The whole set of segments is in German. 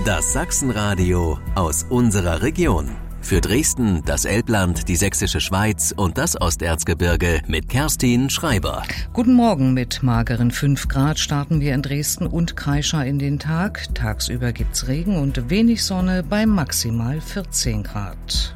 Das Sachsenradio aus unserer Region. Für Dresden, das Elbland, die Sächsische Schweiz und das Osterzgebirge mit Kerstin Schreiber. Guten Morgen. Mit mageren 5 Grad starten wir in Dresden und Kreischa in den Tag. Tagsüber gibt's Regen und wenig Sonne bei maximal 14 Grad.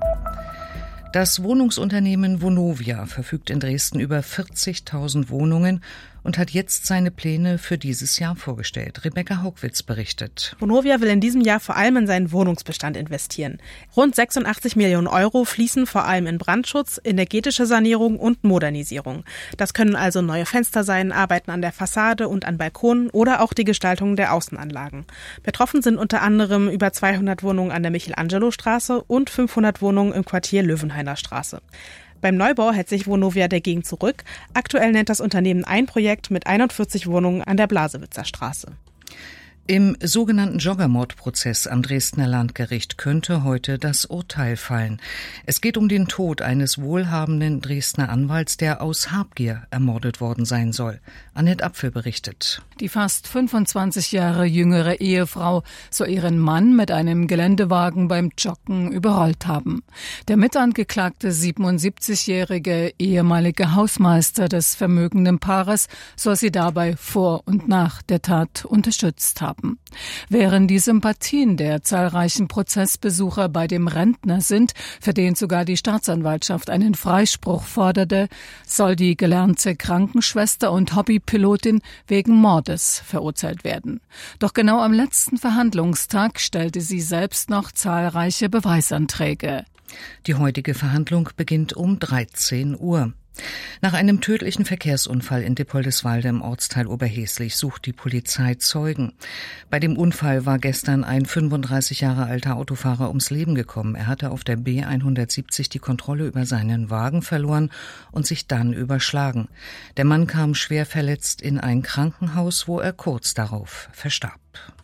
Das Wohnungsunternehmen Vonovia verfügt in Dresden über 40.000 Wohnungen und hat jetzt seine Pläne für dieses Jahr vorgestellt. Rebecca Haugwitz berichtet. Vonovia will in diesem Jahr vor allem in seinen Wohnungsbestand investieren. Rund 86 Millionen Euro fließen vor allem in Brandschutz, energetische Sanierung und Modernisierung. Das können also neue Fenster sein, Arbeiten an der Fassade und an Balkonen oder auch die Gestaltung der Außenanlagen. Betroffen sind unter anderem über 200 Wohnungen an der Michelangelo-Straße und 500 Wohnungen im Quartier Löwenhainer Straße. Beim Neubau hält sich Vonovia dagegen zurück. Aktuell nennt das Unternehmen ein Projekt mit 41 Wohnungen an der Blasewitzer Straße. Im sogenannten Joggermordprozess am Dresdner Landgericht könnte heute das Urteil fallen. Es geht um den Tod eines wohlhabenden Dresdner Anwalts, der aus Habgier ermordet worden sein soll. Annette Apfel berichtet. Die fast 25 Jahre jüngere Ehefrau soll ihren Mann mit einem Geländewagen beim Joggen überrollt haben. Der mitangeklagte 77-jährige ehemalige Hausmeister des vermögenden Paares soll sie dabei vor und nach der Tat unterstützt haben. Während die Sympathien der zahlreichen Prozessbesucher bei dem Rentner sind, für den sogar die Staatsanwaltschaft einen Freispruch forderte, soll die gelernte Krankenschwester und Hobbypilotin wegen Mordes verurteilt werden. Doch genau am letzten Verhandlungstag stellte sie selbst noch zahlreiche Beweisanträge. Die heutige Verhandlung beginnt um 13 Uhr. Nach einem tödlichen Verkehrsunfall in Dippoldiswalde im Ortsteil Oberheslich sucht die Polizei Zeugen. Bei dem Unfall war gestern ein 35 Jahre alter Autofahrer ums Leben gekommen. Er hatte auf der B170 die Kontrolle über seinen Wagen verloren und sich dann überschlagen. Der Mann kam schwer verletzt in ein Krankenhaus, wo er kurz darauf verstarb.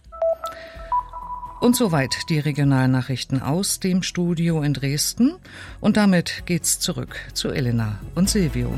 Und soweit die Regionalnachrichten aus dem Studio in Dresden. Und damit geht's zurück zu Elena und Silvio.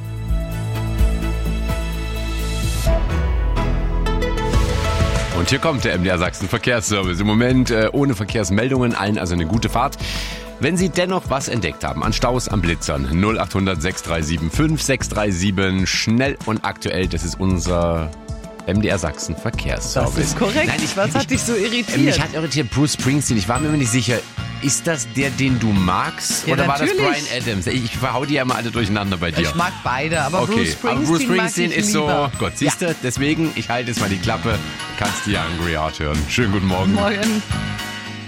Und hier kommt der MDR Sachsen Verkehrsservice. Im Moment ohne Verkehrsmeldungen, allen also eine gute Fahrt. Wenn Sie dennoch was entdeckt haben an Staus, am Blitzern, 0800 637 5637, schnell und aktuell, das ist unser MDR Sachsen Verkehrsservice. Das ist korrekt. Nein, was hat dich so irritiert? Mich hat irritiert Bruce Springsteen. Ich war mir immer nicht sicher, ist das der, den du magst? Ja, oder natürlich. War das Brian Adams? Ich verhau die ja immer alle durcheinander bei dir. Ich mag beide, aber okay. Bruce Springsteen ist so, lieber. Gott, siehst du, deswegen, ich halte jetzt mal die Klappe, kannst die Angry Heart hören. Schönen guten Morgen. Morgen.